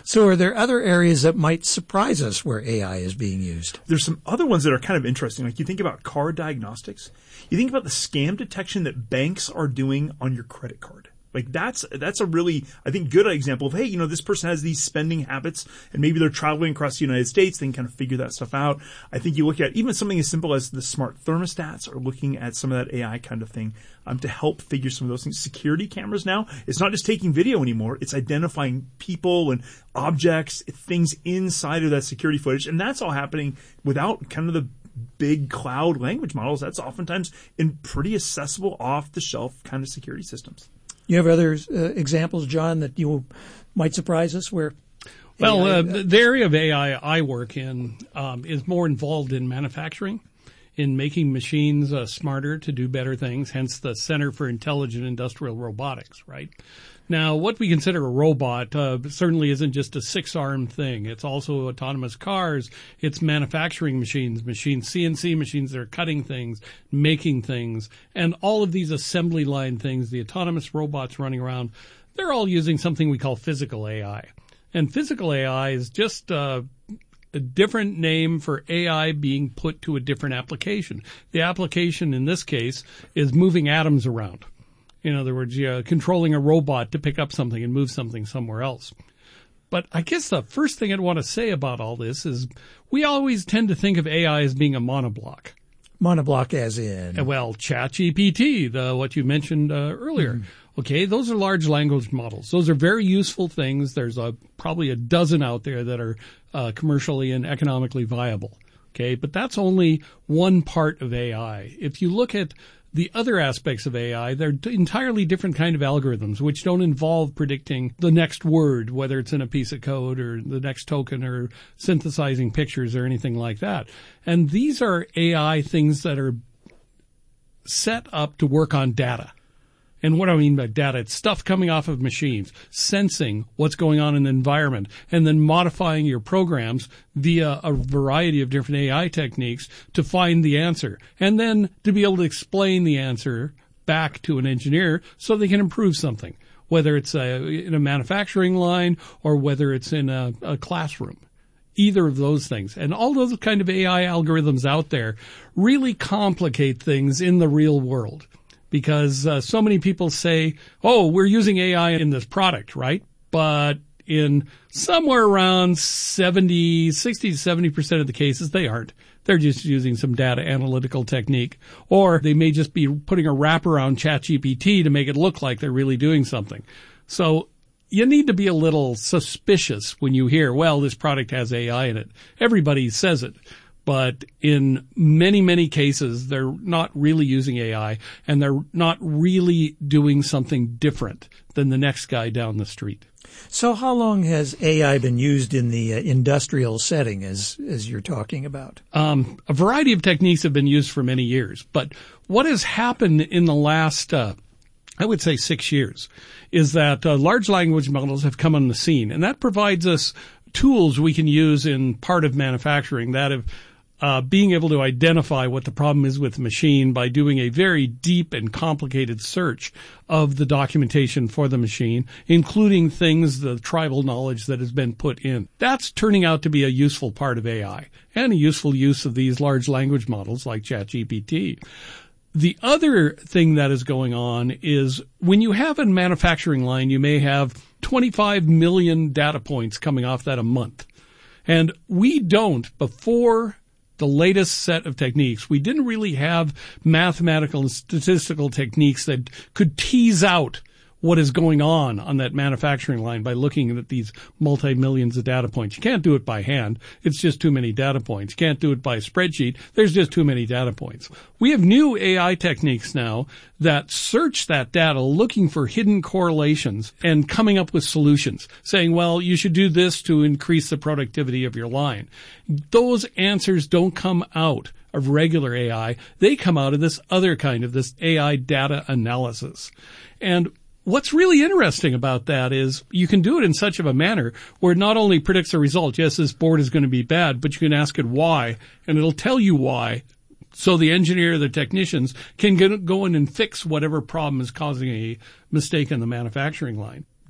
So are there other areas that might surprise us where AI is being used? There's some other ones that are kind of interesting. Like you think about car diagnostics. You think about the scam detection that banks are doing on your credit card. Like that's a really, I think, good example of, hey, this person has these spending habits and maybe they're traveling across the United States. They can kind of figure that stuff out. I think you look at even something as simple as the smart thermostats or looking at some of that AI kind of thing to help figure some of those things. Security cameras now, it's not just taking video anymore. It's identifying people and objects, things inside of that security footage. And that's all happening without kind of the big cloud language models. That's oftentimes in pretty accessible, off-the-shelf kind of security systems. You have other examples, John, that you might surprise us where? Well, the area of AI I work in is more involved in manufacturing, in making machines smarter to do better things, hence the Center for Intelligent Industrial Robotics, right? Now, what we consider a robot certainly isn't just a six-armed thing. It's also autonomous cars. It's manufacturing machines, CNC machines that are cutting things, making things, and all of these assembly line things, the autonomous robots running around, they're all using something we call physical AI. And physical AI is just a different name for AI being put to a different application. The application in this case is moving atoms around. In other words, controlling a robot to pick up something and move something somewhere else. But I guess the first thing I'd want to say about all this is we always tend to think of AI as being a monoblock. Monoblock as in? Well, ChatGPT, what you mentioned earlier. Okay, those are large language models. Those are very useful things. There's probably a dozen out there that are commercially and economically viable. Okay, but that's only one part of AI. If you look at the other aspects of AI, they're entirely different kind of algorithms, which don't involve predicting the next word, whether it's in a piece of code or the next token or synthesizing pictures or anything like that. And these are AI things that are set up to work on data. And what I mean by data, it's stuff coming off of machines, sensing what's going on in the environment, and then modifying your programs via a variety of different AI techniques to find the answer, and then to be able to explain the answer back to an engineer so they can improve something, whether it's in a manufacturing line or whether it's in a classroom. Either of those things. And all those kind of AI algorithms out there really complicate things in the real world. Because so many people say, oh, we're using AI in this product, right? But in somewhere around 60 to 70% of the cases, they aren't. They're just using some data analytical technique. Or they may just be putting a wrap around ChatGPT to make it look like they're really doing something. So you need to be a little suspicious when you hear, well, this product has AI in it. Everybody says it. But in many, many cases, they're not really using AI, and they're not really doing something different than the next guy down the street. So how long has AI been used in the industrial setting as you're talking about? A variety of techniques have been used for many years. But what has happened in the last, I would say 6 years, is that large language models have come on the scene. And that provides us tools we can use in part of manufacturing that have being able to identify what the problem is with the machine by doing a very deep and complicated search of the documentation for the machine, including things, the tribal knowledge that has been put in. That's turning out to be a useful part of AI and a useful use of these large language models like ChatGPT. The other thing that is going on is when you have a manufacturing line, you may have 25 million data points coming off that a month. And we don't, before the latest set of techniques, we didn't really have mathematical and statistical techniques that could tease out what is going on that manufacturing line by looking at these multi-millions of data points. You can't do it by hand. It's just too many data points. You can't do it by a spreadsheet. There's just too many data points. We have new AI techniques now that search that data looking for hidden correlations and coming up with solutions, saying, well, you should do this to increase the productivity of your line. Those answers don't come out of regular AI. They come out of this other kind of this AI data analysis. And what's really interesting about that is you can do it in such of a manner where it not only predicts a result, yes, this board is going to be bad, but you can ask it why, and it'll tell you why. So the engineer, the technicians can go in and fix whatever problem is causing a mistake in the manufacturing line.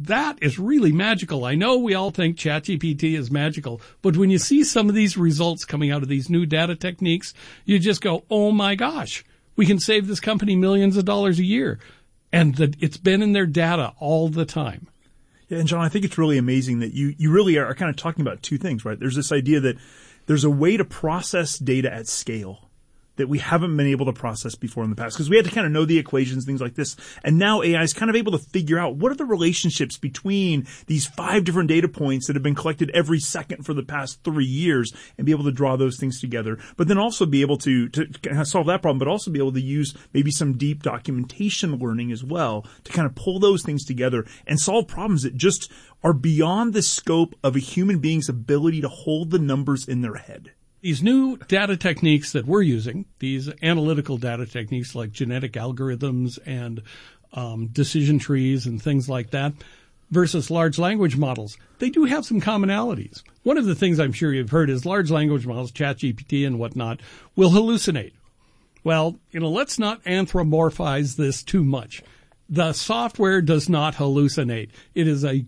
that is really magical. I know we all think ChatGPT is magical, but when you see some of these results coming out of these new data techniques, you just go, oh my gosh, we can save this company millions of dollars a year. And it's been in their data all the time. Yeah, and John, I think it's really amazing that you really are kind of talking about two things, right? There's this idea that there's a way to process data at scale that we haven't been able to process before in the past, because we had to kind of know the equations, things like this. And now AI is kind of able to figure out what are the relationships between these 5 different data points that have been collected every second for the past 3 years, and be able to draw those things together. But then also be able to kind of solve that problem, but also be able to use maybe some deep documentation learning as well to kind of pull those things together and solve problems that just are beyond the scope of a human being's ability to hold the numbers in their head. These new data techniques that we're using, these analytical data techniques like genetic algorithms and decision trees and things like that, versus large language models, they do have some commonalities. One of the things I'm sure you've heard is large language models, ChatGPT and whatnot, will hallucinate. Well, let's not anthropomorphize this too much. The software does not hallucinate. It is a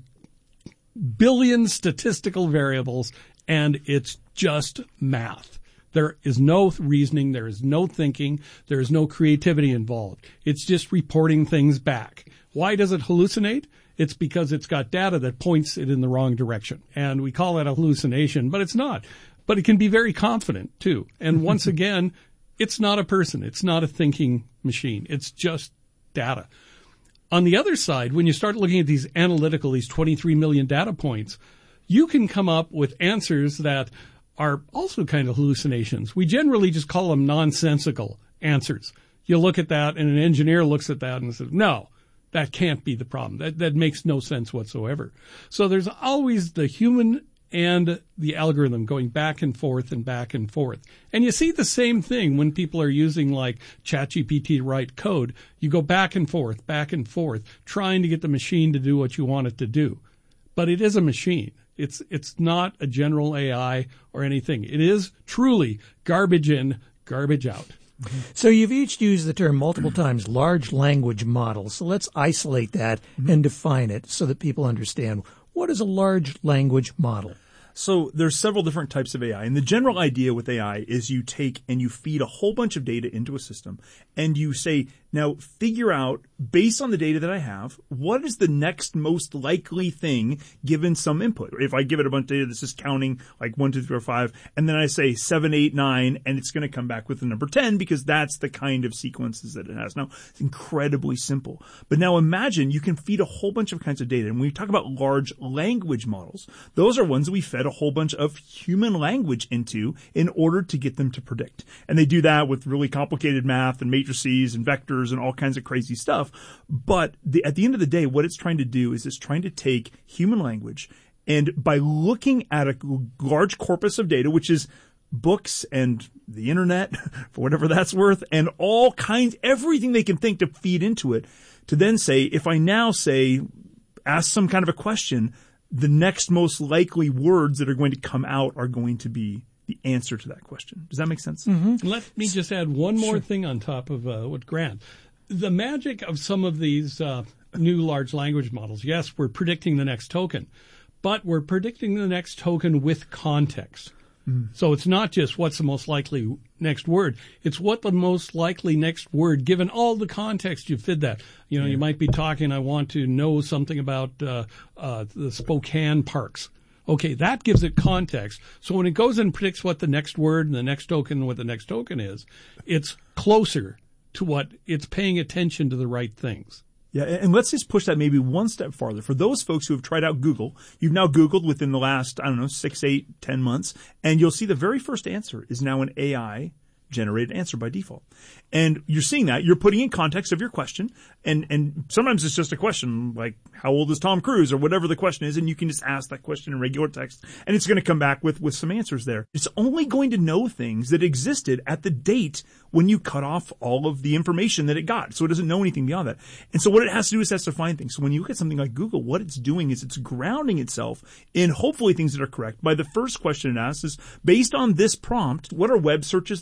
billion statistical variables, and it's just math. There is no reasoning. There is no thinking. There is no creativity involved. It's just reporting things back. Why does it hallucinate? It's because it's got data that points it in the wrong direction. And we call that a hallucination, but it's not. But it can be very confident, too. And once again, it's not a person. It's not a thinking machine. It's just data. On the other side, when you start looking at these 23 million data points, you can come up with answers that are also kind of hallucinations. We generally just call them nonsensical answers. You look at that, and an engineer looks at that and says, no, that can't be the problem. That makes no sense whatsoever. So there's always the human and the algorithm going back and forth and back and forth. And you see the same thing when people are using like ChatGPT to write code. You go back and forth, trying to get the machine to do what you want it to do. But it is a machine. It's not a general AI or anything. It is truly garbage in, garbage out. So you've each used the term multiple times, large language model. So let's isolate that and define it so that people understand. What is a large language model? So there's several different types of AI. And the general idea with AI is you take and you feed a whole bunch of data into a system, and you say, now figure out, based on the data that I have, what is the next most likely thing given some input. If I give it a bunch of data that's just counting like 1, 2, 3, 4, 5, and then I say 7, 8, 9, and it's going to come back with the number 10 because that's the kind of sequences that it has. Now, it's incredibly simple. But now imagine you can feed a whole bunch of kinds of data. And when we talk about large language models, those are ones that we fed a whole bunch of human language into in order to get them to predict. And they do that with really complicated math and matrices and vectors and all kinds of crazy stuff. But at the end of the day, what it's trying to do is it's trying to take human language, and by looking at a large corpus of data, which is books and the internet, for whatever that's worth, and all kinds, everything they can think to feed into it, to then say, if I now say, ask some kind of a question, the next most likely words that are going to come out are going to be the answer to that question. Does that make sense? Mm-hmm. Let me just add one more thing on top of what Grant. The magic of some of these new large language models, yes, we're predicting the next token, but we're predicting the next token with context. So it's not just what's the most likely next word. It's what the most likely next word, given all the context you fed that. You might be talking, I want to know something about the Spokane parks. Okay, that gives it context. So when it goes and predicts what the next word and the next token and what the next token is, it's closer to what it's paying attention to the right things. Yeah, and let's just push that maybe one step farther. For those folks who have tried out Google, you've now Googled within the last, 6, 8, 10 months, and you'll see the very first answer is now an AI-generated answer by default. And you're seeing that. You're putting in context of your question, and sometimes it's just a question like, how old is Tom Cruise, or whatever the question is, and you can just ask that question in regular text, and it's going to come back with some answers there. It's only going to know things that existed at the date when you cut off all of the information that it got. So it doesn't know anything beyond that. And so what it has to do is it has to find things. So when you look at something like Google, what it's doing is it's grounding itself in hopefully things that are correct. By the first question it asks is, based on this prompt, what are web searches that I should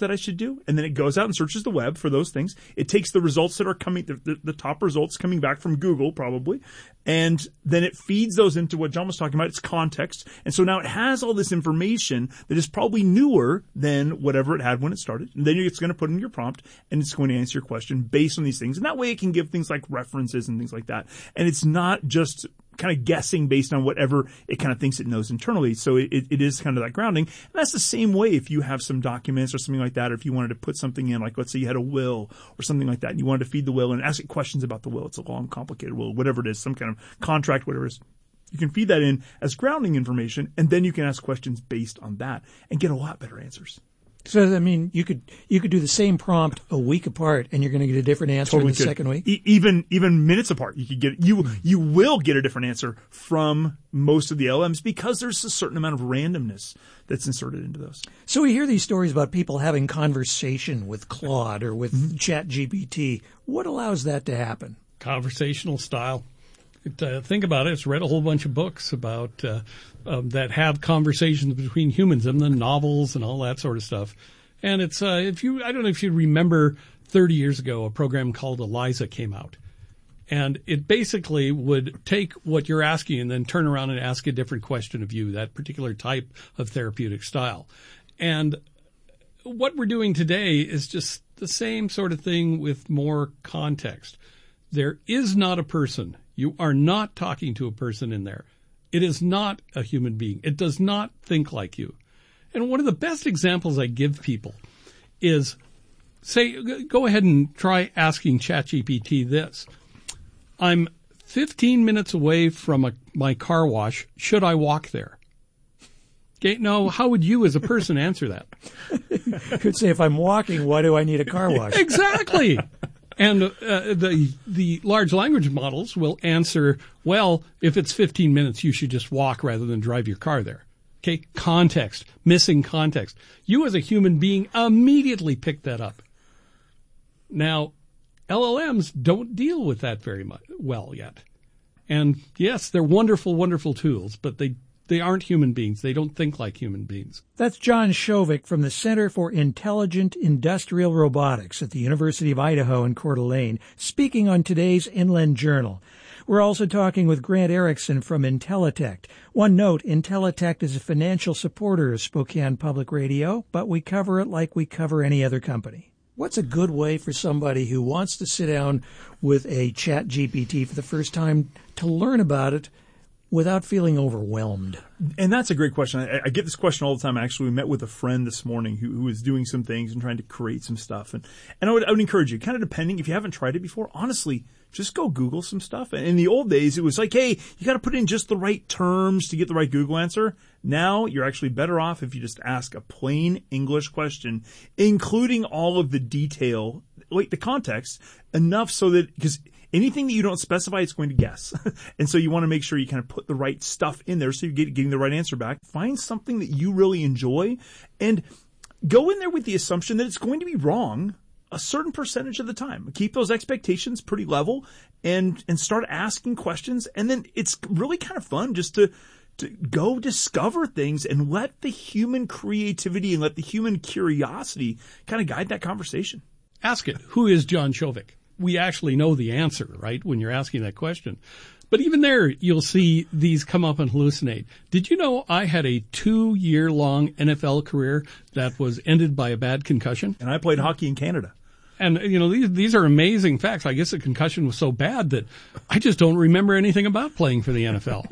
do, and then it goes out and searches the web for those things. It takes the results that are coming, the top results coming back from Google probably, and then it feeds those into what John was talking about. It's context. And so now it has all this information that is probably newer than whatever it had when it started. And then it's going to put in your prompt, and it's going to answer your question based on these things. And that way it can give things like references and things like that. And it's not just kind of guessing based on whatever it kind of thinks it knows internally. So it is kind of that grounding. And that's the same way if you have some documents or something like that, or if you wanted to put something in, like let's say you had a will or something like that, and you wanted to feed the will and ask it questions about the will. It's a long, complicated will, whatever it is, some kind of contract, whatever it is. You can feed that in as grounding information, and then you can ask questions based on that and get a lot better answers. So, I mean, you could do the same prompt a week apart, and you're going to get a different answer in the second week? Even minutes apart, you could get you will get a different answer from most of the LLMs because there's a certain amount of randomness that's inserted into those. So we hear these stories about people having conversation with Claude or with ChatGPT. What allows that to happen? Conversational style. Think about it. It's read a whole bunch of books about that have conversations between humans and the novels and all that sort of stuff. And it's I don't know if you remember 30 years ago, a program called Eliza came out. And it basically would take what you're asking and then turn around and ask a different question of you, that particular type of therapeutic style. And what we're doing today is just the same sort of thing with more context. There is not a person. You are not talking to a person in there. It is not a human being. It does not think like you. And one of the best examples I give people is, say, go ahead and try asking ChatGPT this. I'm 15 minutes away from my car wash. Should I walk there? Okay, now, how would you as a person answer that? Could say, if I'm walking, why do I need a car wash? Exactly. And the large language models will answer, well, if it's 15 minutes, you should just walk rather than drive your car there. Okay, context, missing context. You as a human being immediately pick that up. Now, LLMs don't deal with that very well yet. And yes, they're wonderful, wonderful tools, but they aren't human beings. They don't think like human beings. That's John Shovick from the Center for Intelligent Industrial Robotics at the University of Idaho in Coeur d'Alene, speaking on today's Inland Journal. We're also talking with Grant Erickson from Intellittect. One note, Intellittect is a financial supporter of Spokane Public Radio, but we cover it like we cover any other company. What's a good way for somebody who wants to sit down with a ChatGPT for the first time to learn about it without feeling overwhelmed? And that's a great question. I get this question all the time. Actually, we met with a friend this morning who was doing some things and trying to create some stuff. And I would encourage you, kind of depending, if you haven't tried it before, honestly, just go Google some stuff. In the old days, it was like, hey, you got to put in just the right terms to get the right Google answer. Now you're actually better off if you just ask a plain English question, including all of the detail, like the context, enough so that, because anything that you don't specify, it's going to guess. And so you want to make sure you kind of put the right stuff in there so you're getting the right answer back. Find something that you really enjoy and go in there with the assumption that it's going to be wrong a certain percentage of the time. Keep those expectations pretty level and start asking questions. And then it's really kind of fun just to go discover things and let the human creativity and let the human curiosity kind of guide that conversation. Ask it, who is John Shovick? We actually know the answer, right, when you're asking that question. But even there, you'll see these come up and hallucinate. Did you know I had a 2-year-long NFL career that was ended by a bad concussion? And I played hockey in Canada. And, you know, these are amazing facts. I guess the concussion was so bad that I just don't remember anything about playing for the NFL.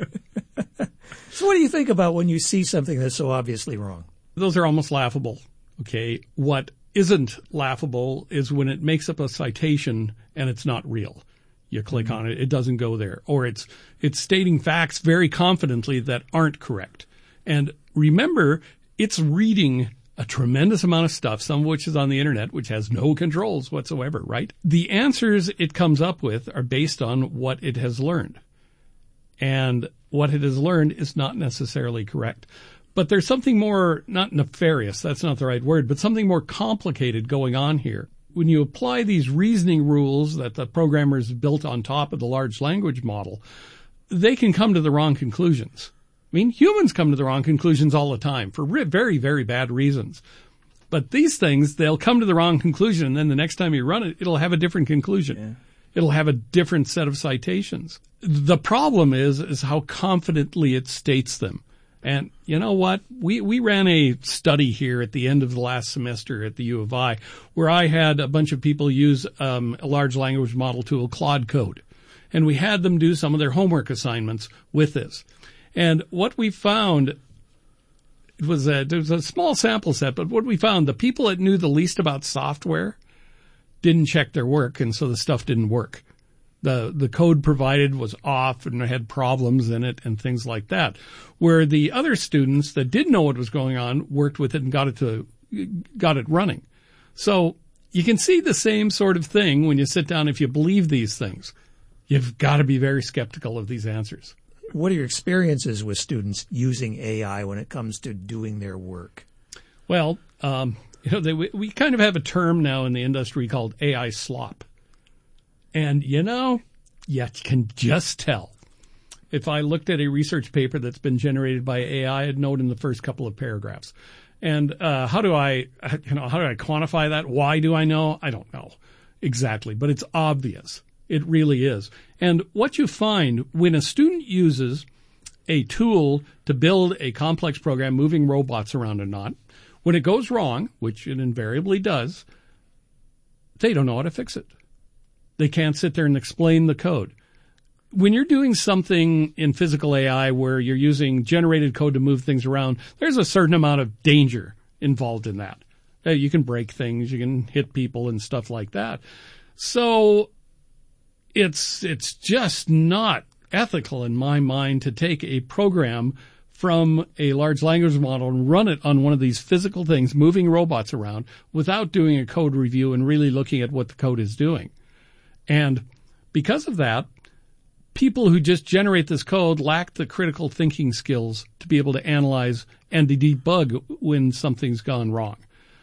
So what do you think about when you see something that's so obviously wrong? Those are almost laughable, okay? What isn't laughable is when it makes up a citation and it's not real. You click on it, it doesn't go there. Or it's stating facts very confidently that aren't correct. And remember, it's reading a tremendous amount of stuff, some of which is on the internet, which has no controls whatsoever, right? The answers it comes up with are based on what it has learned. And what it has learned is not necessarily correct. But there's something more, not nefarious, that's not the right word, but something more complicated going on here. When you apply these reasoning rules that the programmers built on top of the large language model, they can come to the wrong conclusions. I mean, humans come to the wrong conclusions all the time for very, very bad reasons. But these things, they'll come to the wrong conclusion, and then the next time you run it, it'll have a different conclusion. Yeah. It'll have a different set of citations. The problem is how confidently it states them. And you know what? We ran a study here at the end of the last semester at the U of I where I had a bunch of people use a large language model tool, Claude Code. And we had them do some of their homework assignments with this. And what we found was there was a small sample set, but what we found, the people that knew the least about software didn't check their work, and so the stuff didn't work. The code provided was off and had problems in it and things like that. Where the other students that did know what was going on worked with it and got it running. So you can see the same sort of thing when you sit down. If you believe these things, you've got to be very skeptical of these answers. What are your experiences with students using AI when it comes to doing their work? Well, we kind of have a term now in the industry called AI slop. And, you can just tell. If I looked at a research paper that's been generated by AI, I'd know it in the first couple of paragraphs. And how do I quantify that? Why do I know? I don't know exactly, but it's obvious. It really is. And what you find when a student uses a tool to build a complex program, moving robots around or not, when it goes wrong, which it invariably does, they don't know how to fix it. They can't sit there and explain the code. When you're doing something in physical AI where you're using generated code to move things around, there's a certain amount of danger involved in that. You can break things, you can hit people and stuff like that. So it's just not ethical in my mind to take a program from a large language model and run it on one of these physical things, moving robots around, without doing a code review and really looking at what the code is doing. And because of that, people who just generate this code lack the critical thinking skills to be able to analyze and to debug when something's gone wrong.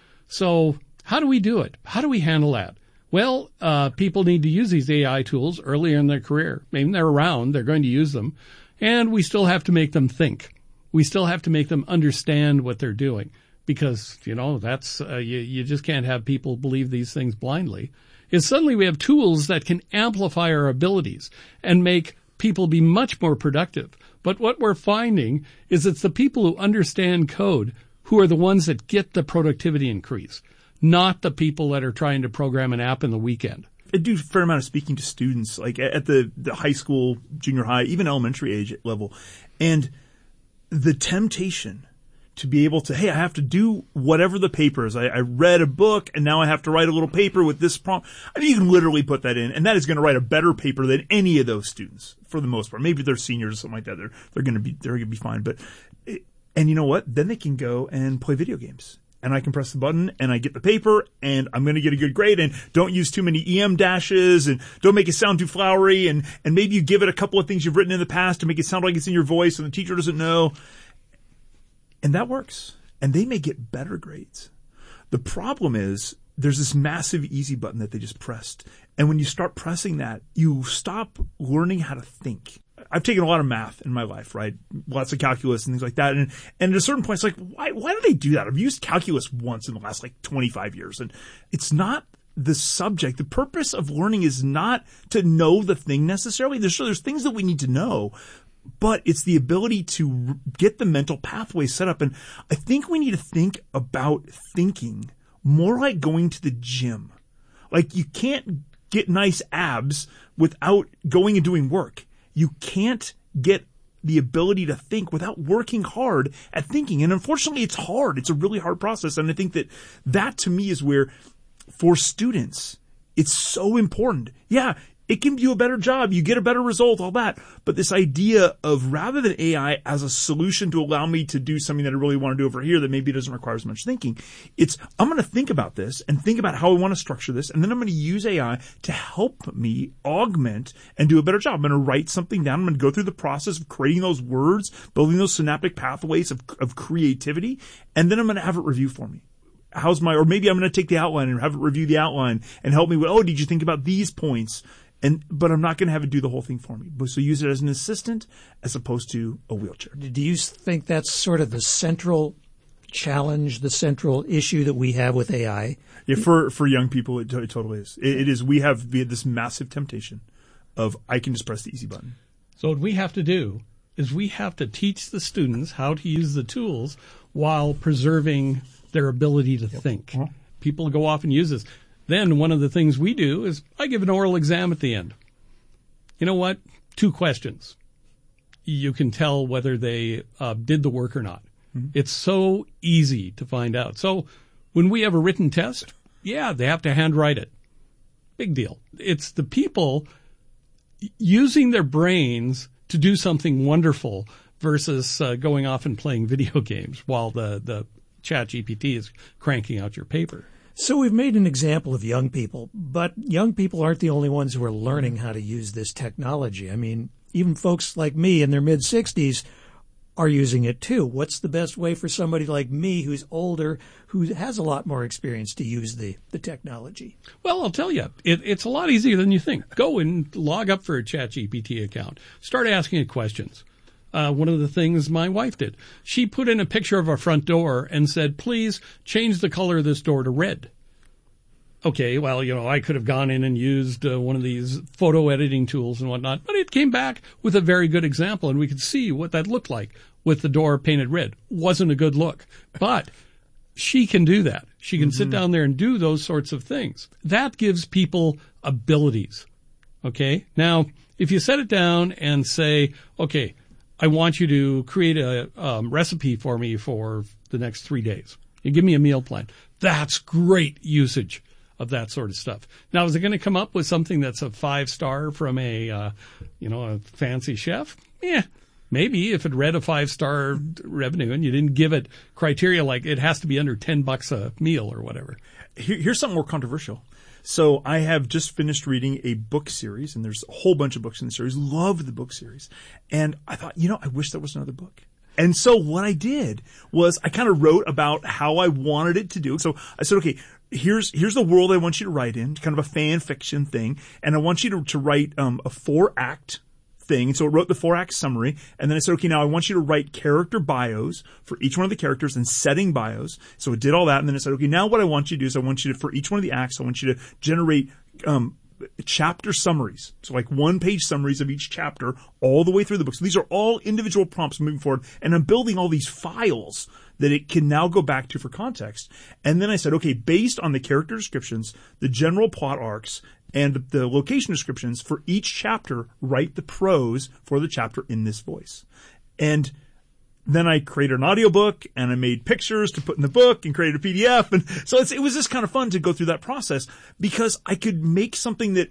So how do we do it? How do we handle that? Well, people need to use these AI tools earlier in their career. Maybe they're around, they're going to use them, and we still have to make them think. We still have to make them understand what they're doing because, that's you just can't have people believe these things blindly. Is suddenly we have tools that can amplify our abilities and make people be much more productive. But what we're finding is it's the people who understand code who are the ones that get the productivity increase, not the people that are trying to program an app in the weekend. I do a fair amount of speaking to students, like at the high school, junior high, even elementary age level. And the temptation to be able to, hey, I have to do whatever the paper is. I read a book and now I have to write a little paper with this prompt. I mean, you can literally put that in and that is going to write a better paper than any of those students for the most part. Maybe they're seniors or something like that. They're going to be fine. But, and you know what? Then they can go and play video games. And I can press the button and I get the paper and I'm going to get a good grade and don't use too many EM dashes and don't make it sound too flowery and maybe you give it a couple of things you've written in the past to make it sound like it's in your voice and the teacher doesn't know. And that works. And they may get better grades. The problem is there's this massive easy button that they just pressed. And when you start pressing that, you stop learning how to think. I've taken a lot of math in my life, right? Lots of calculus and things like that. And at a certain point, it's like, why do they do that? I've used calculus once in the last 25 years. And it's not the subject. The purpose of learning is not to know the thing necessarily. There's things that we need to know, but it's the ability to get the mental pathway set up. And I think we need to think about thinking more like going to the gym. Like you can't get nice abs without going and doing work. You can't get the ability to think without working hard at thinking. And unfortunately, it's hard. It's a really hard process. And I think that to me is where, for students, it's so important. Yeah, it can do a better job. You get a better result, all that. But this idea of rather than AI as a solution to allow me to do something that I really want to do over here that maybe doesn't require as much thinking, it's I'm going to think about this and think about how I want to structure this. And then I'm going to use AI to help me augment and do a better job. I'm going to write something down. I'm going to go through the process of creating those words, building those synaptic pathways of creativity. And then I'm going to have it review for me. Or maybe I'm going to take the outline and have it review the outline and help me with, did you think about these points? But I'm not going to have it do the whole thing for me. So use it as an assistant as opposed to a wheelchair. Do you think that's sort of the central challenge the central issue that we have with AI? Yeah, for young people, it totally is. It is. We have this massive temptation of I can just press the easy button. So what we have to do is we have to teach the students how to use the tools while preserving their ability to think. People go off and use this. Then one of the things we do is I give an oral exam at the end. You know what? 2 questions. You can tell whether they did the work or not. It's so easy to find out. So when we have a written test, yeah, they have to handwrite it. Big deal. It's the people using their brains to do something wonderful versus going off and playing video games while the ChatGPT is cranking out your paper. So we've made an example of young people, but young people aren't the only ones who are learning how to use this technology. I mean, even folks like me in their mid-60s are using it too. What's the best way for somebody like me who's older, who has a lot more experience to use the technology? Well, I'll tell you, it's a lot easier than you think. Go and log up for a ChatGPT account. Start asking it questions. One of the things my wife did, she put in a picture of our front door and said, please change the color of this door to red. Okay, well, I could have gone in and used one of these photo editing tools and whatnot, but it came back with a very good example, and we could see what that looked like with the door painted red. Wasn't a good look, but she can do that. She can sit down there and do those sorts of things. That gives people abilities, okay? Now, if you set it down and say, okay, I want you to create a recipe for me for the next 3 days. You give me a meal plan. That's great usage of that sort of stuff. Now, is it going to come up with something that's a 5-star from a fancy chef? Yeah, maybe if it read a 5-star revenue and you didn't give it criteria like it has to be under $10 a meal or whatever. Here's something more controversial. So I have just finished reading a book series, and there's a whole bunch of books in the series. Love the book series. And I thought, I wish there was another book. And so what I did was I kind of wrote about how I wanted it to do. So I said, okay, here's the world I want you to write in, kind of a fan fiction thing. And I want you to write a 4-act thing. And so it wrote the 4-act summary. And then I said, okay, now I want you to write character bios for each one of the characters and setting bios. So it did all that. And then I said, okay, now what I want you to do is I want you to, for each one of the acts, I want you to generate chapter summaries. So like 1-page summaries of each chapter all the way through the book. So these are all individual prompts moving forward. And I'm building all these files that it can now go back to for context. And then I said, okay, based on the character descriptions, the general plot arcs, and the location descriptions for each chapter, write the prose for the chapter in this voice. And then I created an audiobook, and I made pictures to put in the book and created a PDF. And so it was just kind of fun to go through that process because I could make something that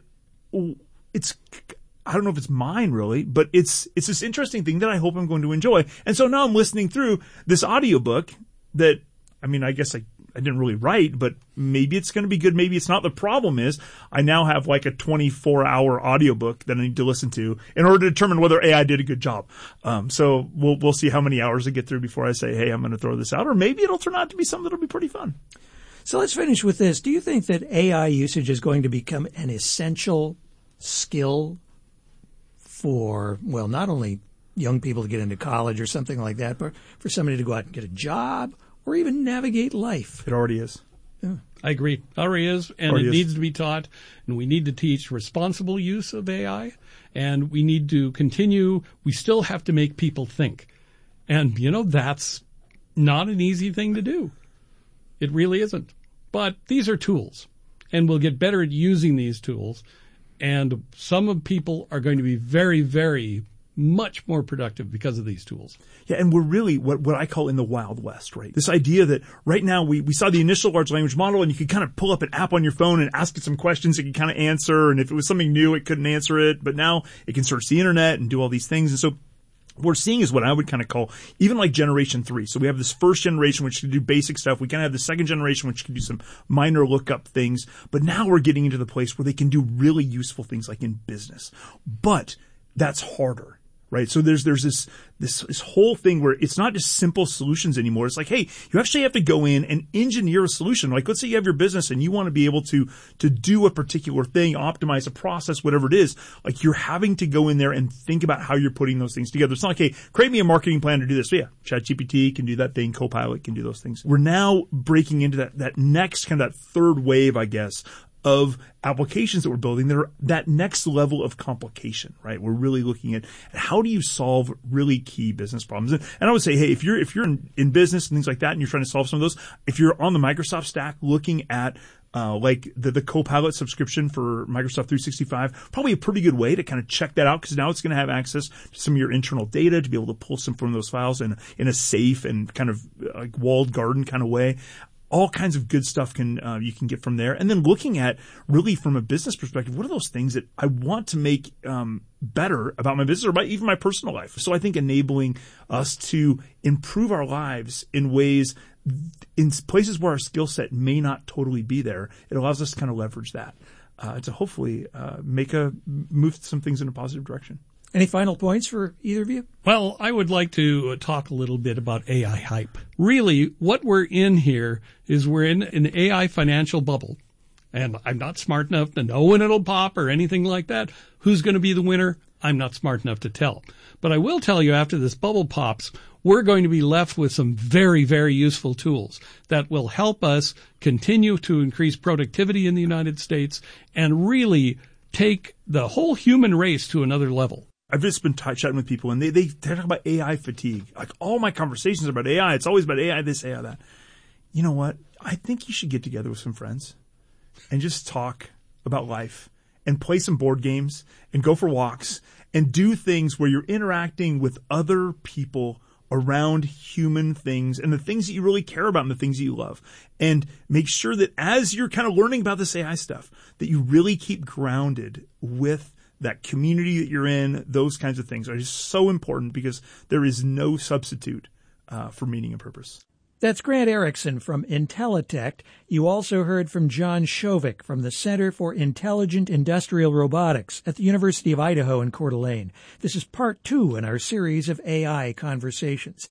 I don't know if it's mine really, but it's this interesting thing that I hope I'm going to enjoy. And so now I'm listening through this audiobook that, I guess I didn't really write, but maybe it's going to be good. Maybe it's not. The problem is I now have like a 24-hour audiobook that I need to listen to in order to determine whether AI did a good job. So we'll see how many hours I get through before I say, hey, I'm going to throw this out, or maybe it'll turn out to be something that'll be pretty fun. So let's finish with this. Do you think that AI usage is going to become an essential skill for, well, not only young people to get into college or something like that, but for somebody to go out and get a job or even navigate life? It already is. Yeah. I agree. It already is, and it needs to be taught, and we need to teach responsible use of AI, and we need to continue. We still have to make people think. And, that's not an easy thing to do. It really isn't. But these are tools, and we'll get better at using these tools, and some of people are going to be very, very much more productive because of these tools. Yeah, and we're really what I call in the Wild West, right? This idea that right now we saw the initial large language model, and you could kind of pull up an app on your phone and ask it some questions it could kind of answer, and if it was something new, it couldn't answer it, but now it can search the internet and do all these things. And so what we're seeing is what I would kind of call even like generation 3. So we have this first generation, which can do basic stuff. We kind of have the second generation, which can do some minor lookup things. But now we're getting into the place where they can do really useful things like in business. But that's harder. right? So there's this whole thing where it's not just simple solutions anymore. It's like, hey, you actually have to go in and engineer a solution. Like, let's say you have your business and you want to be able to do a particular thing, optimize a process, whatever it is. Like, you're having to go in there and think about how you're putting those things together. It's not like, hey, create me a marketing plan to do this. So yeah, ChatGPT can do that thing. Copilot can do those things. We're now breaking into that next kind of that third wave, I guess, of applications that we're building that are that next level of complication, right? We're really looking at how do you solve really key business problems. And I would say, hey, if you're in business and things like that and you're trying to solve some of those, if you're on the Microsoft stack looking at like the Copilot subscription for Microsoft 365, probably a pretty good way to kind of check that out, because now it's going to have access to some of your internal data to be able to pull some from those files in a safe and kind of like walled garden kind of way. All kinds of good stuff you can get from there. And then looking at really from a business perspective, what are those things that I want to make better about my business or even my personal life? So I think enabling us to improve our lives in ways, in places where our skill set may not totally be there, it allows us to kind of leverage that to hopefully move some things in a positive direction. Any final points for either of you? Well, I would like to talk a little bit about AI hype. Really, what we're in here is we're in an AI financial bubble. And I'm not smart enough to know when it'll pop or anything like that. Who's going to be the winner? I'm not smart enough to tell. But I will tell you, after this bubble pops, we're going to be left with some very, very useful tools that will help us continue to increase productivity in the United States and really take the whole human race to another level. I've just been chatting with people, and they talk about AI fatigue. Like, all my conversations are about AI. It's always about AI this, AI that. You know what? I think you should get together with some friends and just talk about life and play some board games and go for walks and do things where you're interacting with other people around human things and the things that you really care about and the things that you love. And make sure that as you're kind of learning about this AI stuff, that you really keep grounded with that community that you're in. Those kinds of things are just so important, because there is no substitute for meaning and purpose. That's Grant Erickson from Intellitect. You also heard from John Shovik from the Center for Intelligent Industrial Robotics at the University of Idaho in Coeur d'Alene. This is part 2 in our series of AI conversations.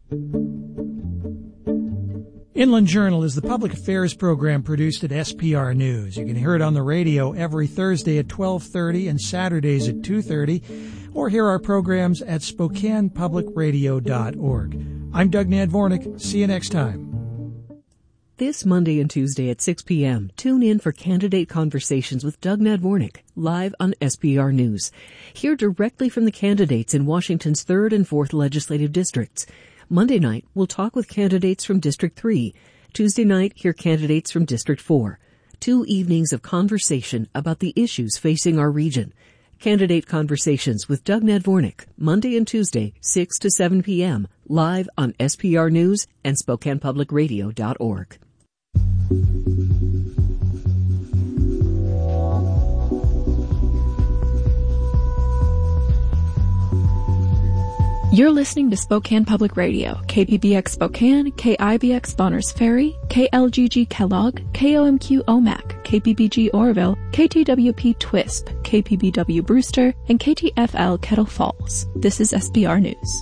Inland Journal is the public affairs program produced at SPR News. You can hear it on the radio every Thursday at 12:30 and Saturdays at 2:30, or hear our programs at SpokanePublicRadio.org. I'm Doug Nadvornik. See you next time. This Monday and Tuesday at 6 p.m., tune in for Candidate Conversations with Doug Nadvornik, live on SPR News. Hear directly from the candidates in Washington's 3rd and 4th legislative districts. Monday night, we'll talk with candidates from District 3. Tuesday night, hear candidates from District 4. 2 evenings of conversation about the issues facing our region. Candidate Conversations with Doug Nadvornik, Monday and Tuesday, 6 to 7 p.m., live on SPR News and SpokanePublicRadio.org. You're listening to Spokane Public Radio, KPBX Spokane, KIBX Bonners Ferry, KLGG Kellogg, KOMQ Omak, KPBG Oroville, KTWP Twisp, KPBW Brewster, and KTFL Kettle Falls. This is SBR News.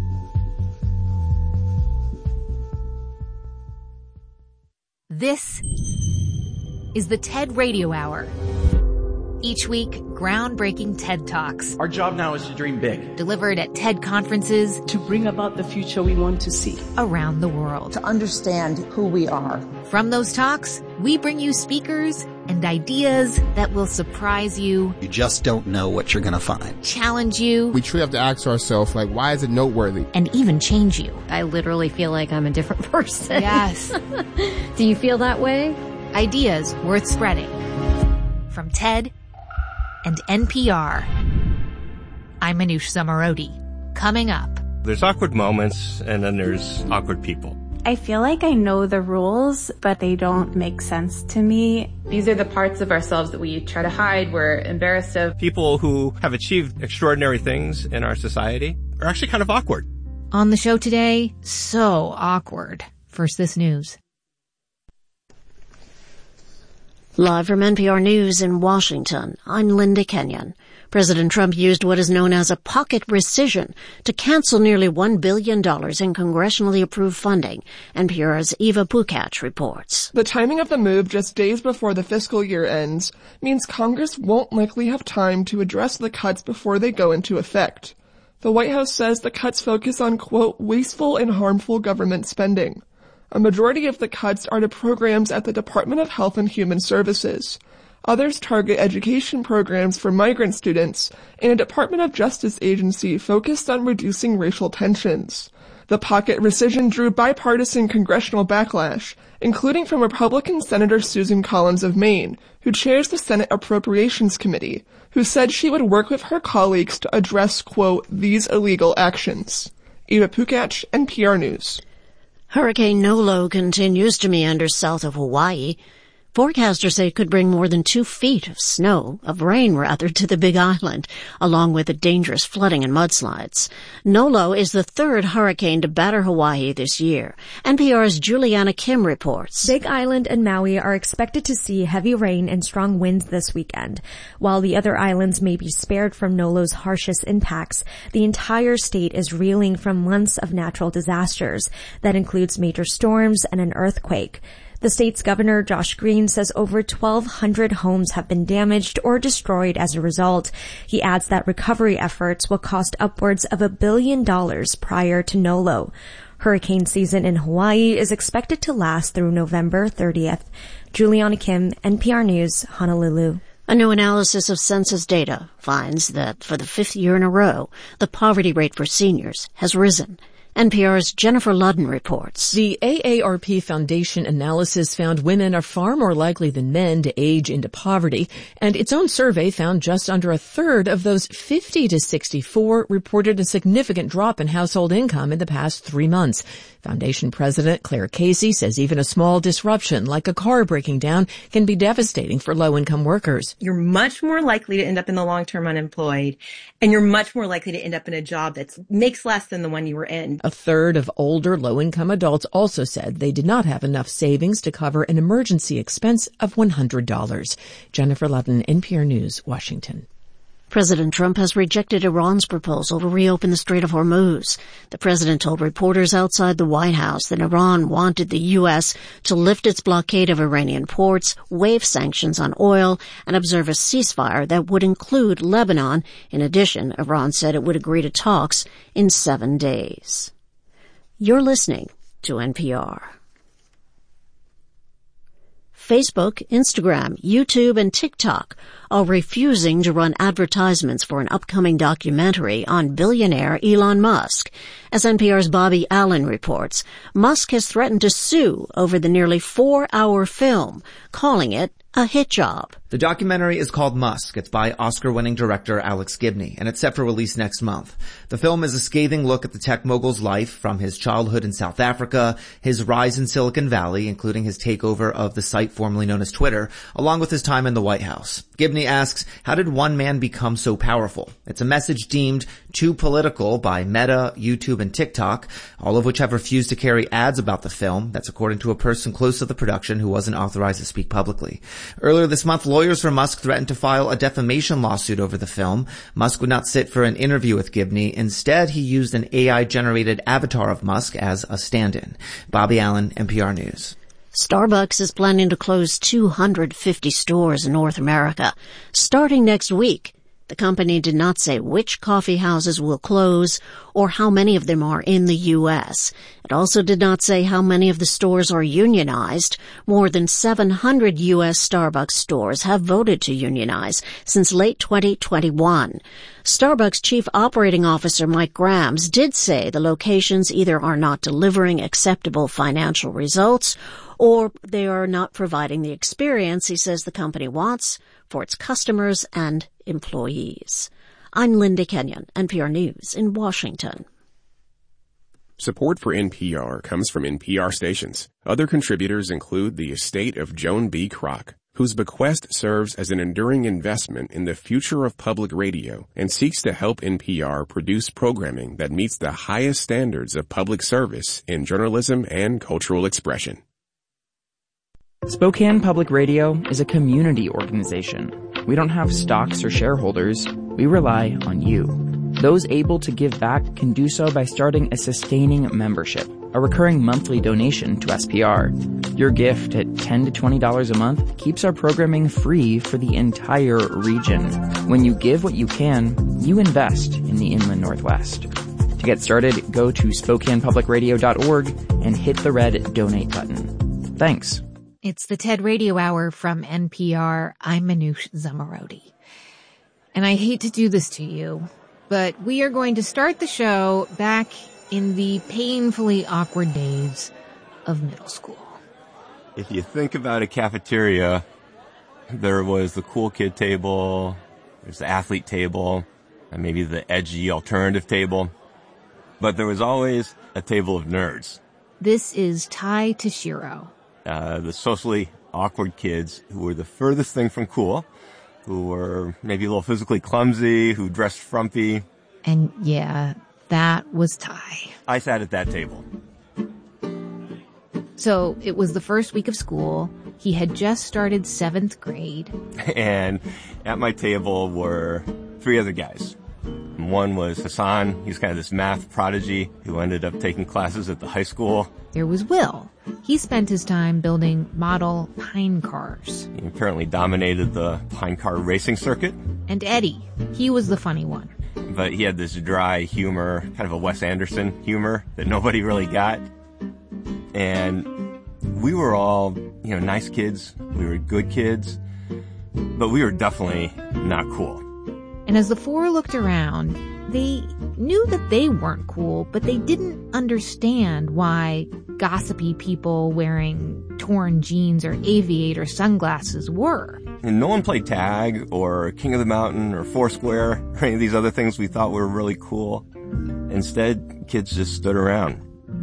This is the TED Radio Hour. Each week, groundbreaking TED Talks. Our job now is to dream big. Delivered at TED conferences. To bring about the future we want to see. Around the world. To understand who we are. From those talks, we bring you speakers and ideas that will surprise you. You just don't know what you're going to find. Challenge you. We truly have to ask ourselves, like, why is it noteworthy? And even change you. I literally feel like I'm a different person. Yes. Do you feel that way? Ideas worth spreading. From TED and NPR. I'm Manoush Zomorodi. Coming up. There's awkward moments, and then there's awkward people. I feel like I know the rules, but they don't make sense to me. These are the parts of ourselves that we try to hide, we're embarrassed of. People who have achieved extraordinary things in our society are actually kind of awkward. On the show today, so awkward. First, this news. Live from NPR News in Washington, I'm Linda Kenyon. President Trump used what is known as a pocket rescission to cancel nearly $1 billion in congressionally approved funding. NPR's Eva Pukac reports. The timing of the move just days before the fiscal year ends means Congress won't likely have time to address the cuts before they go into effect. The White House says the cuts focus on, quote, wasteful and harmful government spending. A majority of the cuts are to programs at the Department of Health and Human Services. Others target education programs for migrant students and a Department of Justice agency focused on reducing racial tensions. The pocket rescission drew bipartisan congressional backlash, including from Republican Senator Susan Collins of Maine, who chairs the Senate Appropriations Committee, who said she would work with her colleagues to address, quote, these illegal actions. Eva Pukac, NPR News. Hurricane Nolo continues to meander south of Hawaii. Forecasters say it could bring more than 2 feet of rain to the Big Island, along with the dangerous flooding and mudslides. Nolo is the third hurricane to batter Hawaii this year. NPR's Juliana Kim reports. Big Island and Maui are expected to see heavy rain and strong winds this weekend. While the other islands may be spared from Nolo's harshest impacts, the entire state is reeling from months of natural disasters. That includes major storms and an earthquake. The state's governor, Josh Green, says over 1,200 homes have been damaged or destroyed as a result. He adds that recovery efforts will cost upwards of $1 billion prior to Nolo. Hurricane season in Hawaii is expected to last through November 30th. Juliana Kim, NPR News, Honolulu. A new analysis of census data finds that for the 5th year in a row, the poverty rate for seniors has risen. NPR's Jennifer Ludden reports. The AARP Foundation analysis found women are far more likely than men to age into poverty, and its own survey found just under a third of those 50 to 64 reported a significant drop in household income in the past 3 months. Foundation President Claire Casey says even a small disruption, like a car breaking down, can be devastating for low-income workers. You're much more likely to end up in the long-term unemployed, and you're much more likely to end up in a job that makes less than the one you were in. A third of older low-income adults also said they did not have enough savings to cover an emergency expense of $100. Jennifer Ludden, NPR News, Washington. President Trump has rejected Iran's proposal to reopen the Strait of Hormuz. The president told reporters outside the White House that Iran wanted the U.S. to lift its blockade of Iranian ports, waive sanctions on oil, and observe a ceasefire that would include Lebanon. In addition, Iran said it would agree to talks in 7 days. You're listening to NPR. Facebook, Instagram, YouTube, and TikTok are refusing to run advertisements for an upcoming documentary on billionaire Elon Musk. As NPR's Bobby Allen reports, Musk has threatened to sue over the nearly 4-hour film, calling it a hit job. The documentary is called Musk. It's by Oscar-winning director Alex Gibney, and it's set for release next month. The film is a scathing look at the tech mogul's life, from his childhood in South Africa, his rise in Silicon Valley, including his takeover of the site formerly known as Twitter, along with his time in the White House. Gibney asks, how did one man become so powerful? It's a message deemed too political by Meta, YouTube, and TikTok, all of which have refused to carry ads about the film. That's according to a person close to the production who wasn't authorized to speak publicly. Earlier this month, lawyers for Musk threatened to file a defamation lawsuit over the film. Musk would not sit for an interview with Gibney. Instead, he used an AI-generated avatar of Musk as a stand-in. Bobby Allen, NPR News. Starbucks is planning to close 250 stores in North America starting next week. The company did not say which coffee houses will close or how many of them are in the U.S. It also did not say how many of the stores are unionized. More than 700 U.S. Starbucks stores have voted to unionize since late 2021. Starbucks Chief Operating Officer Mike Grams did say the locations either are not delivering acceptable financial results or they are not providing the experience he says the company wants for its customers and employees. I'm Linda Kenyon, NPR News in Washington. Support for NPR comes from NPR stations. Other contributors include the estate of Joan B. Kroc, whose bequest serves as an enduring investment in the future of public radio and seeks to help NPR produce programming that meets the highest standards of public service in journalism and cultural expression. Spokane Public Radio is a community organization. We don't have stocks or shareholders. we rely on you. Those able to give back can do so by starting a sustaining membership, a recurring monthly donation to SPR. Your gift at $10 to $20 a month keeps our programming free for the entire region. When you give what you can, you invest in the Inland Northwest. To get started, go to SpokanePublicRadio.org and hit the red donate button. Thanks. It's the TED Radio Hour from NPR. I'm Manoush Zomorodi. And I hate to do this to you, but we are going to start the show back in the painfully awkward days of middle school. If you think about a cafeteria, there was the cool kid table, there's the athlete table, and maybe the edgy alternative table. But there was always a table of nerds. This is Tai Tashiro. The socially awkward kids who were the furthest thing from cool, who were maybe a little physically clumsy, who dressed frumpy. And yeah, that was Tai. I sat at that table. So it was the first week of school. He had just started 7th grade. And at my table were 3 other guys. One was Hassan. He's kind of this math prodigy who ended up taking classes at the high school. There was Will. He spent his time building model pine cars. He apparently dominated the pine car racing circuit. And Eddie. He was the funny one. But he had this dry humor, kind of a Wes Anderson humor that nobody really got. And we were all, nice kids. We were good kids. But we were definitely not cool. And as the 4 looked around, they knew that they weren't cool, but they didn't understand why gossipy people wearing torn jeans or aviator sunglasses were. And no one played tag or King of the Mountain or Foursquare or any of these other things we thought were really cool. Instead, kids just stood around.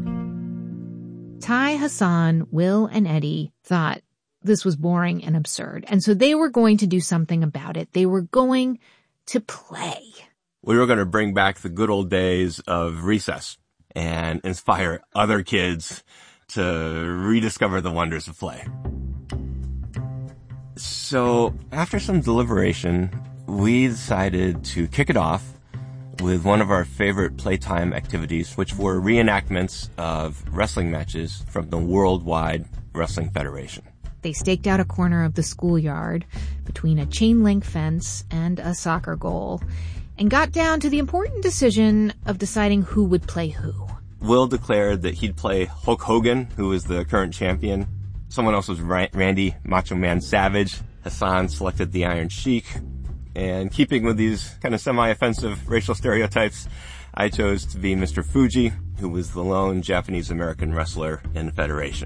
Tai, Hassan, Will, and Eddie thought this was boring and absurd, and so they were going to do something about it. They were going to play. We were going to bring back the good old days of recess and inspire other kids to rediscover the wonders of play. So after some deliberation, we decided to kick it off with one of our favorite playtime activities, which were reenactments of wrestling matches from the Worldwide Wrestling Federation. They staked out a corner of the schoolyard between a chain-link fence and a soccer goal and got down to the important decision of deciding who would play who. Will declared that he'd play Hulk Hogan, who is the current champion. Someone else was Randy Macho Man Savage. Hassan selected the Iron Sheik. And keeping with these kind of semi-offensive racial stereotypes, I chose to be Mr. Fuji, who was the lone Japanese-American wrestler in the Federation.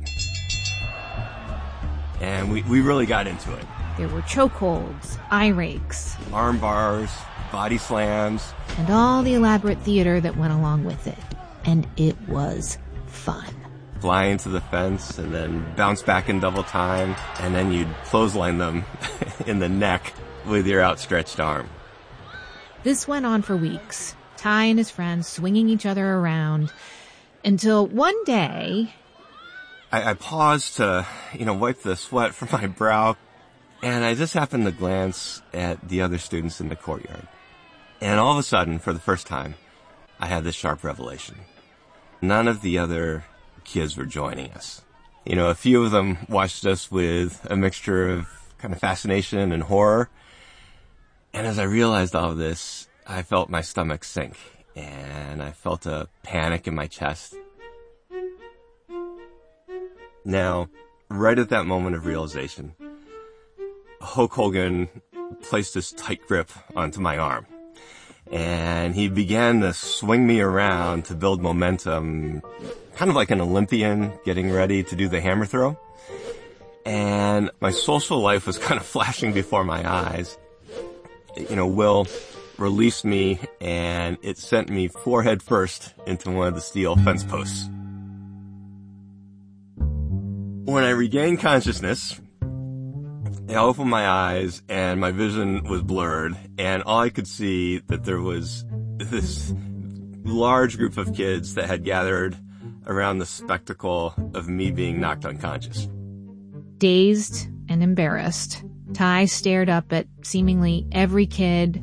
And we really got into it. There were chokeholds, eye rakes, arm bars, body slams, and all the elaborate theater that went along with it. And it was fun. Fly into the fence and then bounce back in double time, and then you'd clothesline them in the neck with your outstretched arm. This went on for weeks, Tai and his friends swinging each other around, until one day... I paused to, wipe the sweat from my brow, and I just happened to glance at the other students in the courtyard. And all of a sudden, for the first time, I had this sharp revelation. None of the other kids were joining us. A few of them watched us with a mixture of kind of fascination and horror. And as I realized all of this, I felt my stomach sink, and I felt a panic in my chest. Now, right at that moment of realization, Hulk Hogan placed his tight grip onto my arm. And he began to swing me around to build momentum, kind of like an Olympian getting ready to do the hammer throw. And my social life was kind of flashing before my eyes. Will released me, and it sent me forehead first into one of the steel fence posts. When I regained consciousness, I opened my eyes and my vision was blurred, and all I could see that there was this large group of kids that had gathered around the spectacle of me being knocked unconscious. Dazed and embarrassed, Tai stared up at seemingly every kid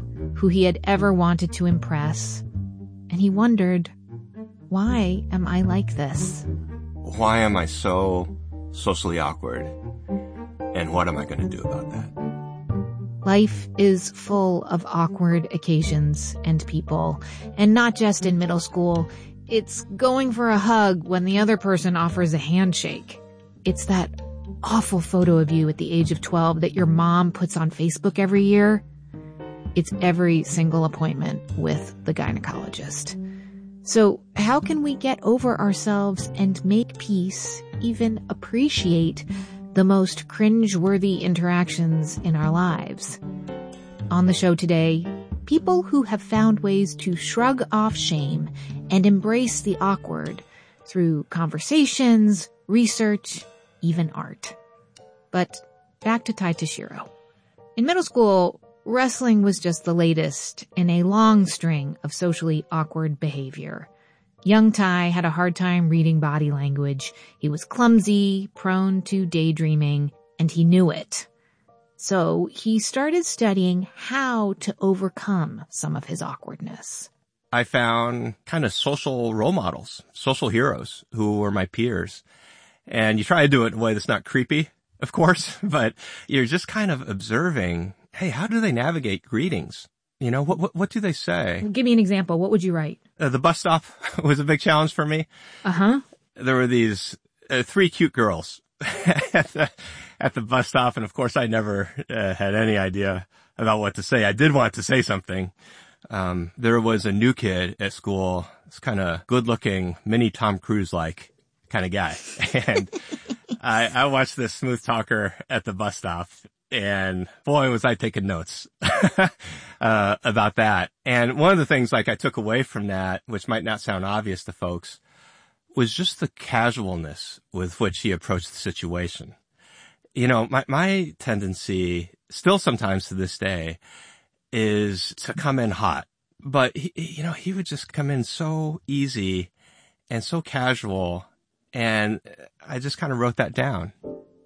who he had ever wanted to impress, and he wondered, why am I like this? Why am I so socially awkward? And what am I going to do about that? Life is full of awkward occasions and people, and not just in middle school. It's going for a hug when the other person offers a handshake. It's that awful photo of you at the age of 12 that your mom puts on Facebook every year. It's every single appointment with the gynecologist. So how can we get over ourselves and make peace, even appreciate the most cringe-worthy interactions in our lives? On the show today, people who have found ways to shrug off shame and embrace the awkward through conversations, research, even art. But back to Tai Toshiro. In middle school, wrestling was just the latest in a long string of socially awkward behavior. Young Tai had a hard time reading body language. He was clumsy, prone to daydreaming, and he knew it. So he started studying how to overcome some of his awkwardness. I found kind of social role models, social heroes who were my peers. And you try to do it in a way that's not creepy, of course, but you're just kind of observing, hey, how do they navigate greetings? You know, what do they say? Give me an example. What would you write? The bus stop was a big challenge for me. Uh-huh. There were these 3 cute girls at the bus stop, and of course I never had any idea about what to say. I did want to say something. There was a new kid at school, this kind of good-looking, mini Tom Cruise-like kind of guy. And I watched this smooth talker at the bus stop, and boy, was I taking notes about that. And one of the things like I took away from that, which might not sound obvious to folks, was just the casualness with which he approached the situation. You know, my tendency, still sometimes to this day, is to come in hot. But he would just come in so easy and so casual, and I just kind of wrote that down.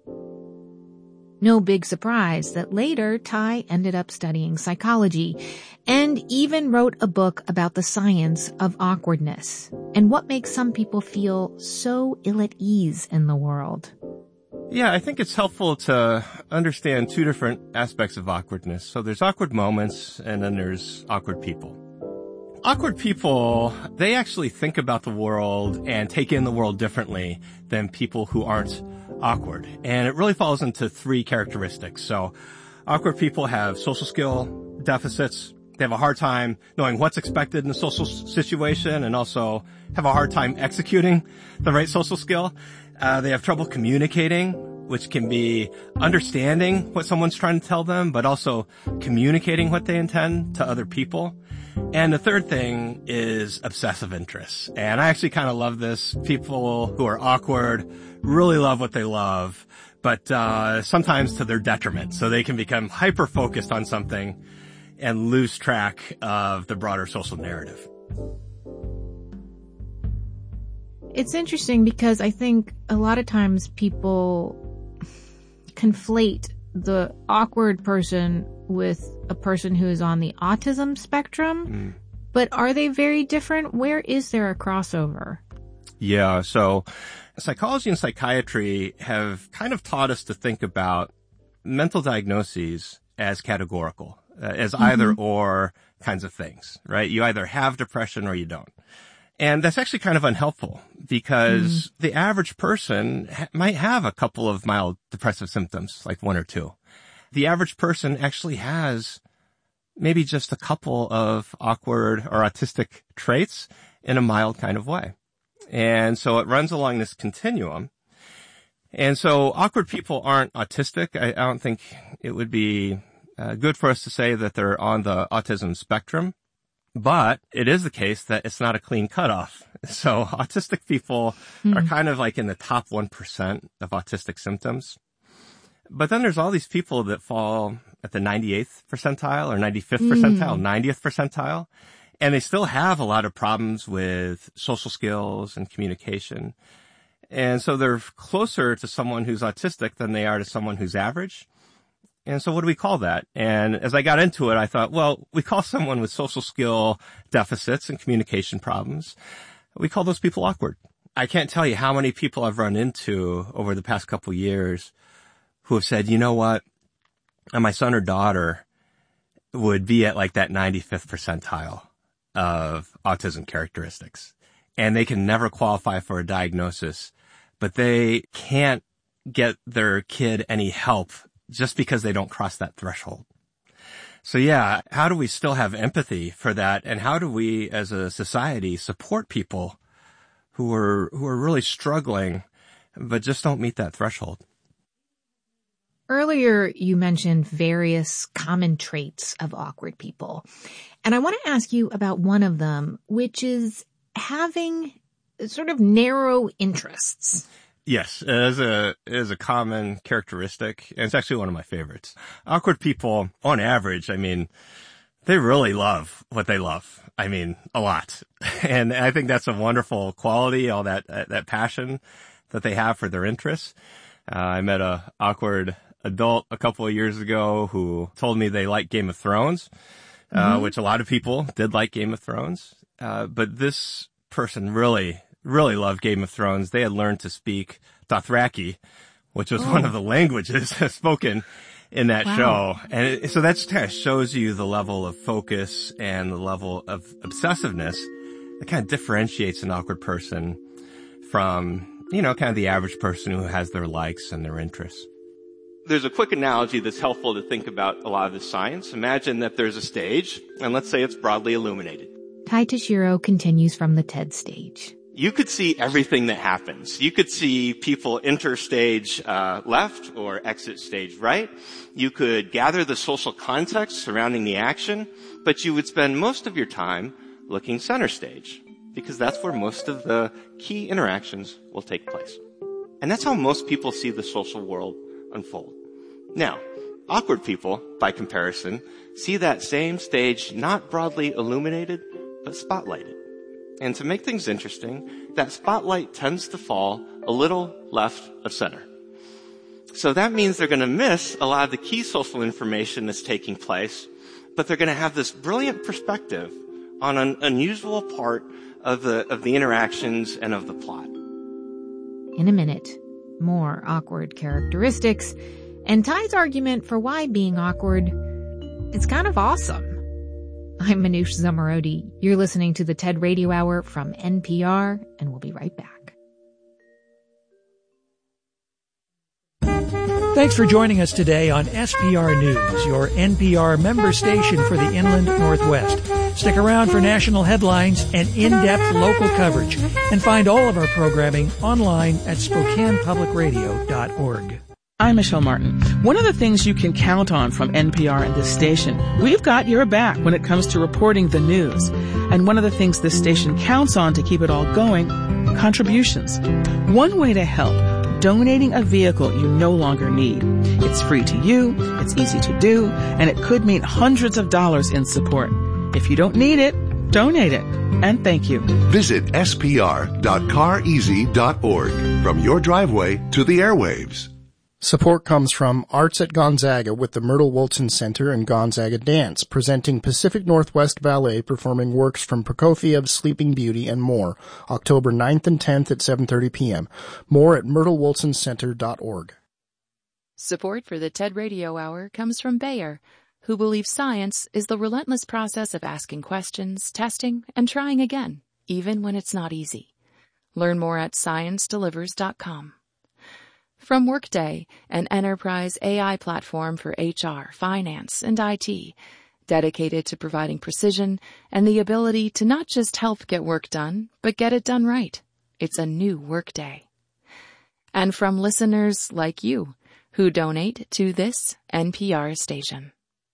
No big surprise that later Tai ended up studying psychology and even wrote a book about the science of awkwardness and what makes some people feel so ill at ease in the world. Yeah, I think it's helpful to understand 2 different aspects of awkwardness. So there's awkward moments and then there's awkward people. Awkward people, they actually think about the world and take in the world differently than people who aren't awkward. And it really falls into 3 characteristics. So awkward people have social skill deficits. They have a hard time knowing what's expected in a social situation and also have a hard time executing the right social skill. They have trouble communicating, which can be understanding what someone's trying to tell them, but also communicating what they intend to other people. And the third thing is obsessive interests. And I actually kind of love this. People who are awkward really love what they love, but sometimes to their detriment. So they can become hyper-focused on something and lose track of the broader social narrative. It's interesting because I think a lot of times people conflate the awkward person with a person who is on the autism spectrum. But are they very different? Where is there a crossover? Yeah, so psychology and psychiatry have kind of taught us to think about mental diagnoses as categorical, as either or kinds of things, right? You either have depression or you don't. And that's actually kind of unhelpful because the average person might have a couple of mild depressive symptoms, like 1 or 2. The average person actually has maybe just a couple of awkward or autistic traits in a mild kind of way. And so it runs along this continuum. And so awkward people aren't autistic. I don't think it would be good for us to say that they're on the autism spectrum. But it is the case that it's not a clean cutoff. So autistic people are kind of like in the top 1% of autistic symptoms. But then there's all these people that fall at the 98th percentile or 95th percentile, 90th percentile. And they still have a lot of problems with social skills and communication. And so they're closer to someone who's autistic than they are to someone who's average. And so what do we call that? And as I got into it, I thought, well, we call someone with social skill deficits and communication problems, we call those people awkward. I can't tell you how many people I've run into over the past couple of years who have said, you know what, my son or daughter would be at like that 95th percentile of autism characteristics. And they can never qualify for a diagnosis, but they can't get their kid any help just because they don't cross that threshold. So yeah, how do we still have empathy for that? And how do we as a society support people who are really struggling, but just don't meet that threshold? Earlier, you mentioned various common traits of awkward people. And I want to ask you about one of them, which is having sort of narrow interests. Yes, it is a common characteristic, and it's actually one of my favorites. Awkward people, on average, I mean, they really love what they love. I mean, a lot. And I think that's a wonderful quality, all that passion that they have for their interests. I met a awkward adult a couple of years ago who told me they like Game of Thrones, which a lot of people did like Game of Thrones. But this person really loved Game of Thrones. They had learned to speak Dothraki, which was one of the languages spoken in that show. And so that kind of shows you the level of focus and the level of obsessiveness that kind of differentiates an awkward person from, kind of the average person who has their likes and their interests. There's a quick analogy that's helpful to think about a lot of this science. Imagine that there's a stage, and let's say it's broadly illuminated. Tai Tashiro continues from the TED stage. You could see everything that happens. You could see people enter stage left or exit stage right. You could gather the social context surrounding the action, but you would spend most of your time looking center stage, because that's where most of the key interactions will take place. And that's how most people see the social world unfold. Now, awkward people, by comparison, see that same stage not broadly illuminated, but spotlighted. And to make things interesting, that spotlight tends to fall a little left of center. So that means they're going to miss a lot of the key social information that's taking place, but they're going to have this brilliant perspective on an unusual part of the interactions and of the plot. In a minute, more awkward characteristics, and Ty's argument for why being awkward is kind of awesome. I'm Manoush Zomorodi. You're listening to the TED Radio Hour from NPR, and we'll be right back. Thanks for joining us today on SPR News, your NPR member station for the Inland Northwest. Stick around for national headlines and in-depth local coverage, and find all of our programming online at SpokanePublicRadio.org. I'm Michelle Martin. One of the things you can count on from NPR and this station, we've got your back when it comes to reporting the news. And one of the things this station counts on to keep it all going, contributions. One way to help, donating a vehicle you no longer need. It's free to you, it's easy to do, and it could mean hundreds of dollars in support. If you don't need it, donate it. And thank you. Visit spr.careasy.org. From your driveway to the airwaves. Support comes from Arts at Gonzaga with the Myrtle Woolson Center and Gonzaga Dance, presenting Pacific Northwest Ballet performing works from Prokofiev's Sleeping Beauty and more, October 9th and 10th at 7:30 p.m. More at myrtlewoolsoncenter.org. Support for the TED Radio Hour comes from Bayer, who believes science is the relentless process of asking questions, testing, and trying again, even when it's not easy. Learn more at sciencedelivers.com. From Workday, an enterprise AI platform for HR, finance, and IT, dedicated to providing precision and the ability to not just help get work done, but get it done right. It's a new Workday. And from listeners like you, who donate to this NPR station.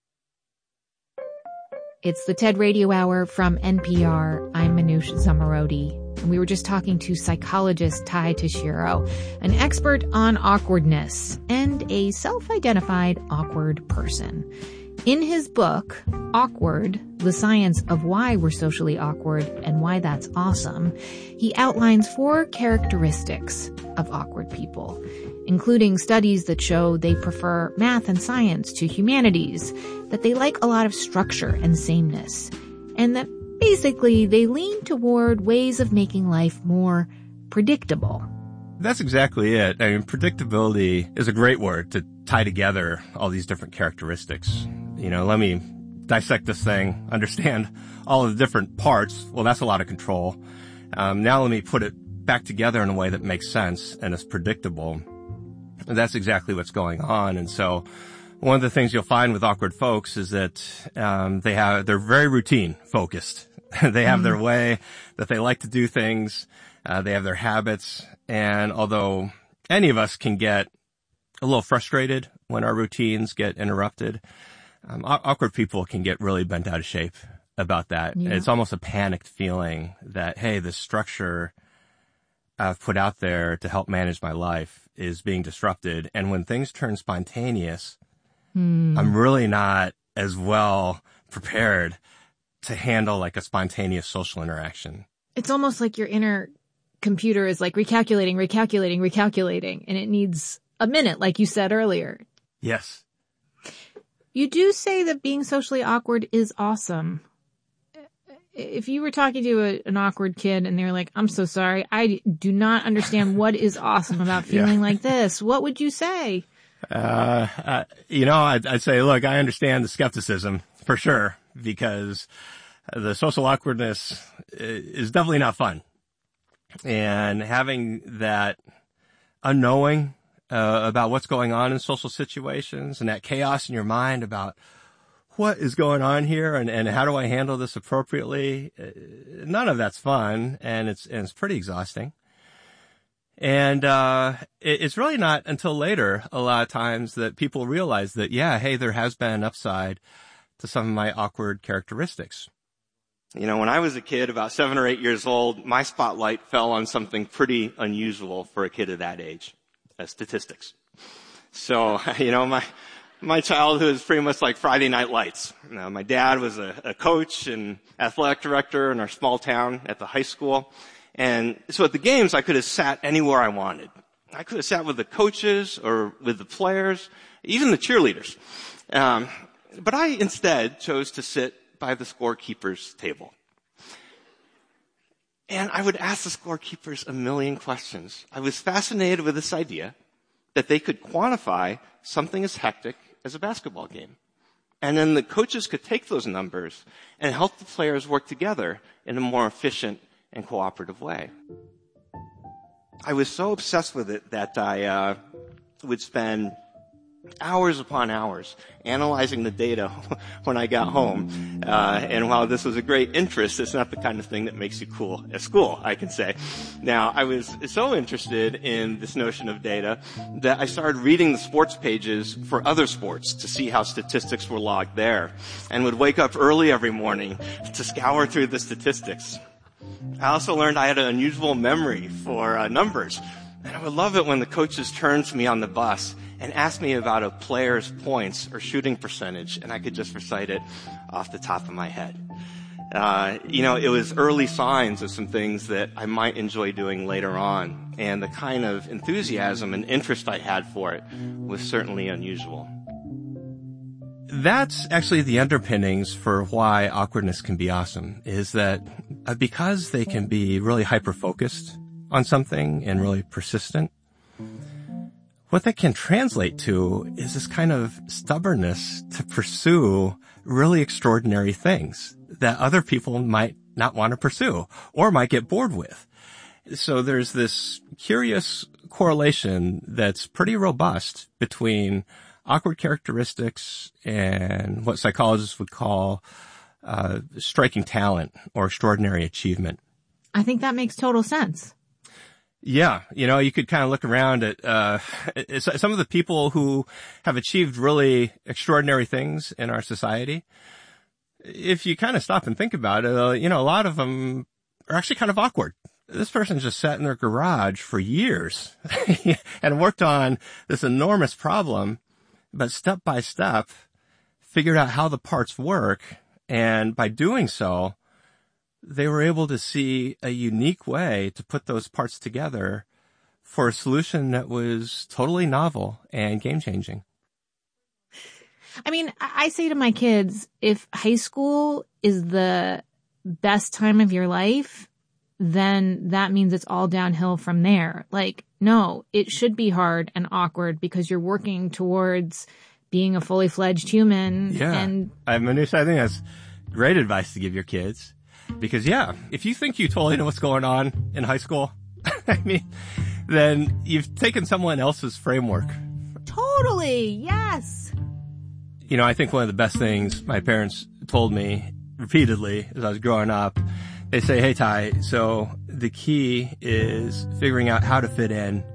It's the TED Radio Hour from NPR. I'm Manoush Zomorodi. And we were just talking to psychologist Tai Tashiro, an expert on awkwardness and a self-identified awkward person. In his book, Awkward, The Science of Why We're Socially Awkward and Why That's Awesome, he outlines 4 characteristics of awkward people, including studies that show they prefer math and science to humanities, that they like a lot of structure and sameness, and that basically they lean toward ways of making life more predictable. That's exactly it. I mean, predictability is a great word to tie together all these different characteristics. You know, let me dissect this thing, understand all of the different parts. Well, that's a lot of control. Now let me put it back together in a way that makes sense and is predictable. And that's exactly what's going on. And so one of the things you'll find with awkward folks is that they're very routine focused. They have their way that they like to do things. They have their habits. And although any of us can get a little frustrated when our routines get interrupted, awkward people can get really bent out of shape about that. Yeah. It's almost a panicked feeling that, hey, the structure I've put out there to help manage my life is being disrupted. And when things turn spontaneous, I'm really not as well prepared to handle like a spontaneous social interaction. It's almost like your inner computer is like recalculating, and it needs a minute, like you said earlier. Yes. You do say that being socially awkward is awesome. If you were talking to an awkward kid and they're like, I'm so sorry, I do not understand what is awesome about feeling like this, what would you say? I'd say, look, I understand the skepticism for sure, because the social awkwardness is definitely not fun. And having that unknowing about what's going on in social situations and that chaos in your mind about what is going on here and how do I handle this appropriately, none of that's fun, and it's pretty exhausting. And it's really not until later, a lot of times, that people realize that, yeah, hey, there has been an upside to some of my awkward characteristics. You know, when I was a kid, about 7 or 8 years old, my spotlight fell on something pretty unusual for a kid of that age, statistics. So, my childhood is pretty much like Friday Night Lights. My dad was a coach and athletic director in our small town at the high school. And so at the games, I could have sat anywhere I wanted. I could have sat with the coaches or with the players, even the cheerleaders. But I instead chose to sit by the scorekeeper's table. And I would ask the scorekeepers a million questions. I was fascinated with this idea that they could quantify something as hectic as a basketball game. And then the coaches could take those numbers and help the players work together in a more efficient and cooperative way. I was so obsessed with it that I would spend hours upon hours analyzing the data when I got home. And while this was a great interest, it's not the kind of thing that makes you cool at school, I can say. Now, I was so interested in this notion of data that I started reading the sports pages for other sports to see how statistics were logged there, and would wake up early every morning to scour through the statistics. I also learned I had an unusual memory for numbers. And I would love it when the coaches turned to me on the bus and asked me about a player's points or shooting percentage, and I could just recite it off the top of my head. It was early signs of some things that I might enjoy doing later on, and the kind of enthusiasm and interest I had for it was certainly unusual. That's actually the underpinnings for why awkwardness can be awesome, is that because they can be really hyper-focused on something and really persistent, what that can translate to is this kind of stubbornness to pursue really extraordinary things that other people might not want to pursue or might get bored with. So there's this curious correlation that's pretty robust between awkward characteristics and what psychologists would call striking talent or extraordinary achievement. I think that makes total sense. Yeah, you could kind of look around at some of the people who have achieved really extraordinary things in our society. If you kind of stop and think about it, a lot of them are actually kind of awkward. This person just sat in their garage for years and worked on this enormous problem, but step by step figured out how the parts work. And by doing so, they were able to see a unique way to put those parts together for a solution that was totally novel and game-changing. I mean, I say to my kids, if high school is the best time of your life, then that means it's all downhill from there. Like, no, it should be hard and awkward because you're working towards being a fully fledged human. Yeah. And Manoush, I think that's great advice to give your kids. Because, yeah, if you think you totally know what's going on in high school, I mean, then you've taken someone else's framework. Totally, yes. You know, I think one of the best things my parents told me repeatedly as I was growing up, they say, hey, Ty, so the key is figuring out how to fit in